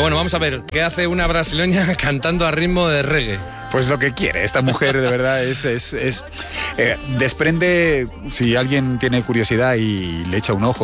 bueno, vamos a ver, ¿qué hace una brasileña cantando a ritmo de reggae? Pues lo que quiere, esta mujer de verdad desprende, si alguien tiene curiosidad y le echa un ojo,